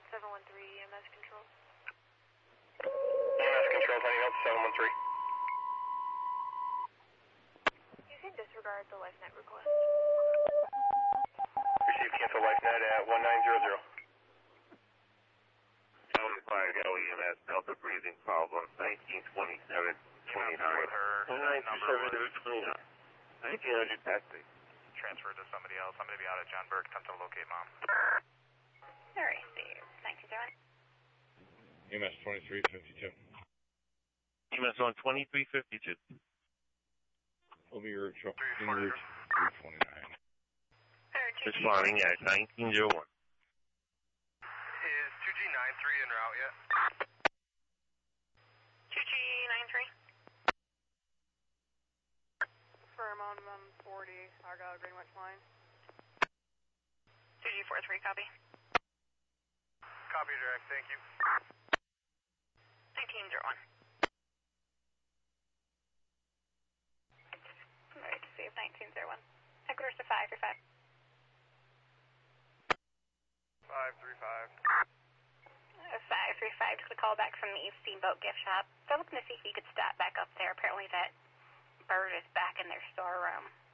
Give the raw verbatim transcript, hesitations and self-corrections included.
seven one three E M S Control. E M S Control, any help? seven one three. You can disregard the LifeNet request. Receive cancel LifeNet at one nine zero zero. Delta five L E M S, Delta breathing problem, nineteen twenty-seven twenty-nine. With her nineteen twenty-seven twenty-nine. nineteen hundred taxi. Transfer to somebody else. I'm going to be out at John Burke. Come to locate mom. Alright, see you. nineteen zero one. E M S twenty-three fifty-two. E M S on twenty-three fifty-two. Over your truck. In route three twenty-nine. Responding at nineteen oh one. Is two G nine three en route yet? two G nine three. Firm on um, forty, I got a Greenwich line. two G four three, copy. Copy direct, thank you. nineteen oh one. Alright, see you. nineteen oh one. Headquarters to five three five. five three five. five three five, just a call back from the East Steamboat gift shop. They're looking to see if you could stop back up there. Apparently that bird is back in their storeroom.